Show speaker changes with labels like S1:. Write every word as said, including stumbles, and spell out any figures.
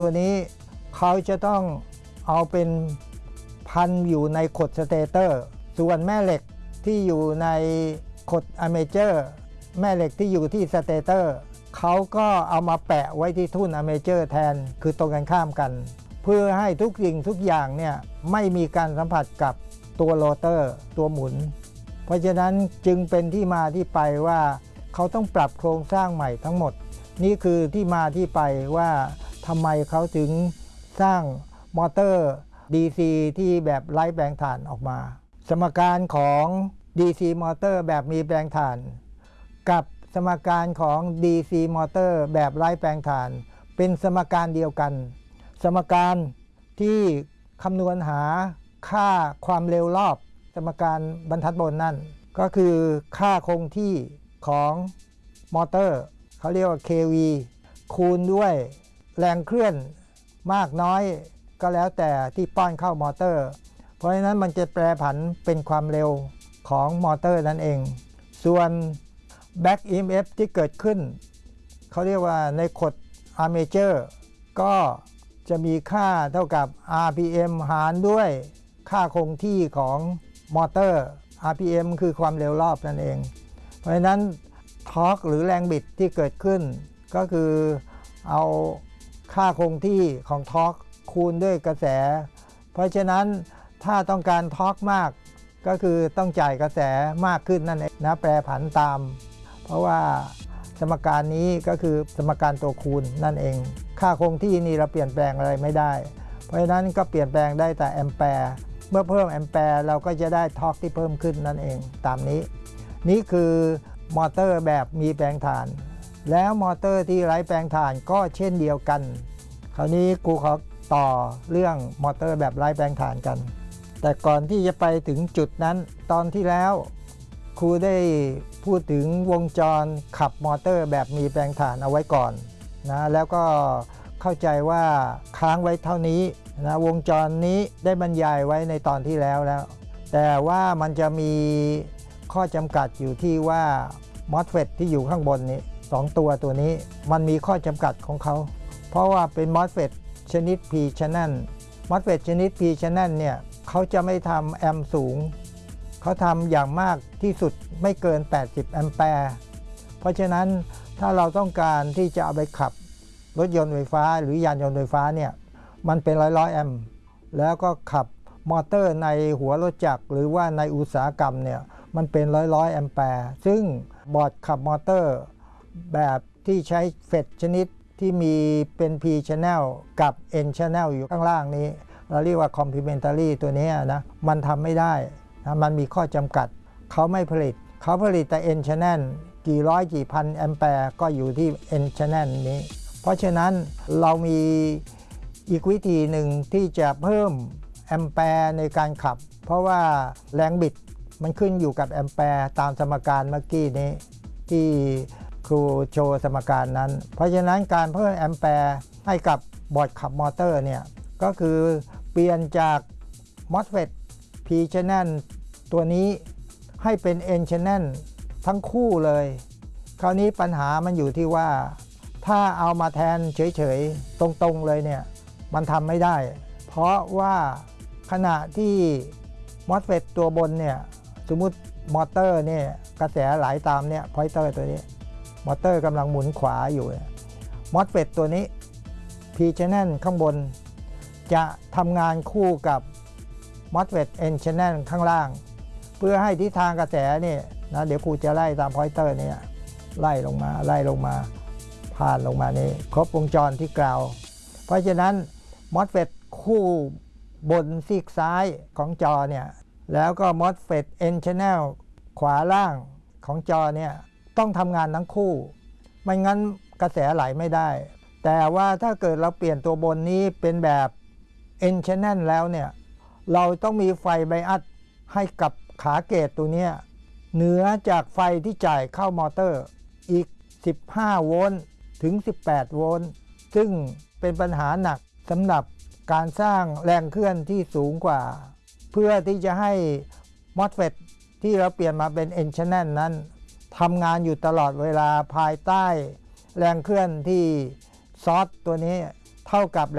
S1: ตัวนี้เขาจะต้องเอาเป็นพันอยู่ในขดสเตเตอร์ส่วนแม่เหล็กที่อยู่ในขดอะเมเจอร์แม่เหล็กที่อยู่ที่สเตเตอร์เขาก็เอามาแปะไว้ที่ทุ่นอะเมเจอร์แทนคือตรงกันข้ามกันเพื่อให้ทุกสิ่งทุกอย่างเนี่ยไม่มีการสัมผัสกับตัวโรเตอร์ตัวหมุนเพราะฉะนั้นจึงเป็นที่มาที่ไปว่าเขาต้องปรับโครงสร้างใหม่ทั้งหมดนี่คือที่มาที่ไปว่าทำไมเขาถึงสร้างมอเตอร์ ดี ซี ที่แบบไร้แปลงถ่านออกมาสมการของ ดี ซี มอเตอร์แบบมีแปลงถ่านกับสมการของ ดี ซี มอเตอร์แบบไร้แปลงถ่านเป็นสมการเดียวกันสมการที่คำนวณหาค่าความเร็วรอบสมการบรรทัดบนนั่นก็คือค่าคงที่ของมอเตอร์เขาเรียกว่า เค วี คูณด้วยแรงเคลื่อนมากน้อยก็แล้วแต่ที่ป้อนเข้ามอเตอร์เพราะฉะนั้นมันจะแปรผันเป็นความเร็วของมอเตอร์นั่นเองส่วน Back อี เอ็ม เอฟ ที่เกิดขึ้นเขาเรียกว่าในขด Armature ก็จะมีค่าเท่ากับ อาร์ พี เอ็ม หารด้วยค่าคงที่ของมอเตอร์ อาร์ พี เอ็ม คือความเร็วรอบนั่นเองเพราะฉะนั้นทอร์กหรือแรงบิดที่เกิดขึ้นก็คือเอาค่าคงที่ของทอร์กคูณด้วยกระแสเพราะฉะนั้นถ้าต้องการทอร์กมากก็คือต้องจ่ายกระแสมากขึ้นนั่นเองนะแปรผันตามเพราะว่าสมการนี้ก็คือสมการตัวคูณนั่นเองค่าคงที่นี่เราเปลี่ยนแปลงอะไรไม่ได้เพราะฉะนั้นก็เปลี่ยนแปลงได้แต่แอมแปร์เมื่อเพิ่มแอมแปร์เราก็จะได้ทอร์กที่เพิ่มขึ้นนั่นเองตามนี้นี่คือมอเตอร์แบบมีแปลงถ่านแล้วมอเตอร์ที่ไร้แปลงถ่านก็เช่นเดียวกันคราวนี้กูขอต่อเรื่องมอเตอร์แบบไร้แปลงถ่านกันแต่ก่อนที่จะไปถึงจุดนั้นตอนที่แล้วครูได้พูดถึงวงจรขับมอเตอร์แบบมีแปลงถ่านเอาไว้ก่อนนะแล้วก็เข้าใจว่าค้างไว้เท่านี้นะวงจรนี้ได้บรรยายไว้ในตอนที่แล้วแล้วแต่ว่ามันจะมีข้อจำกัดอยู่ที่ว่า มอสเฟต ที่อยู่ข้างบนนี้สองตัวตัวนี้มันมีข้อจำกัดของเขาเพราะว่าเป็น มอสเฟต ชนิด P channel มอสเฟต ชนิด P channel เนี่ยเขาจะไม่ทำแอมป์สูงเขาทำอย่างมากที่สุดไม่เกินแปดสิบแอมแปร์เพราะฉะนั้นถ้าเราต้องการที่จะเอาไปขับรถยนต์ไฟฟ้าหรือยานยนต์ไฟฟ้าเนี่ยมันเป็นร้อยร้อยแอมป์แล้วก็ขับมอเตอร์ในหัวรถจักรหรือว่าในอุตสาหกรรมเนี่ยมันเป็นร้อยร้อยแอมแปร์ซึ่งบอร์ดขับมอเตอร์แบบที่ใช้เฟตชนิดที่มีเป็น P channel กับ N channel อยู่ข้างล่างนี้เราเรียกว่า complementary ตัวนี้นะมันทำไม่ได้นะมันมีข้อจำกัดเขาไม่ผลิตเขาผลิตแต่ N channel กี่ร้อยกี่พันแอมแปร์ก็อยู่ที่ N channel นี้เพราะฉะนั้นเรามีอีกวิธีหนึ่งที่จะเพิ่มแอมแปร์ในการขับเพราะว่าแรงบิดมันขึ้นอยู่กับแอมแปร์ตามสมการเมื่อกี้นี้ที่ครูโชว์สมการนั้นเพราะฉะนั้นการเพิ่มแอมแปร์ให้กับบอร์ดขับมอเตอร์เนี่ยก็คือเปลี่ยนจาก มอสเฟต P channel ตัวนี้ให้เป็น N channel ทั้งคู่เลยคราวนี้ปัญหามันอยู่ที่ว่าถ้าเอามาแทนเฉยๆตรงๆเลยเนี่ยมันทำไม่ได้เพราะว่าขณะที่ มอสเฟต ตัวบนเนี่ยสมมุติมอเตอร์เนี่ยกระแสไหลตามเนี่ยพอยเตอร์ตัวนี้มอเตอร์กำลังหมุนขวาอยู่ มอสเฟต ตัวนี้ P channel ข้างบนจะทำงานคู่กับ มอสเฟต N channel ข้างล่างเพื่อให้ทิศทางกระแสเนี่ยนะเดี๋ยวครูจะไล่ตามพอยเตอร์เนี่ยไล่ลงมาไล่ลงมาผ่านลงมานี่ครบวงจรที่กล่าวเพราะฉะนั้น มอสเฟต คู่บนซีกซ้ายของจอเนี่ยแล้วก็ มอสเฟต N channel ขวาล่างของจอเนี่ยต้องทำงานทั้งคู่ไม่งั้นกระแสไหลไม่ได้แต่ว่าถ้าเกิดเราเปลี่ยนตัวบนนี้เป็นแบบ N channel แล้วเนี่ยเราต้องมีไฟไบอัสให้กับขาเกตตัวนี้เหนือจากไฟที่จ่ายเข้ามอเตอร์อีกสิบห้าโวลต์ถึงสิบแปดโวลต์ซึ่งเป็นปัญหาหนักสำหรับการสร้างแรงเคลื่อนที่สูงกว่าเพื่อที่จะให้ มอสเฟต ที่เราเปลี่ยนมาเป็น N channel นั้นทำงานอยู่ตลอดเวลาภายใต้แรงเคลื่อนที่ซอร์สตัวนี้เท่ากับ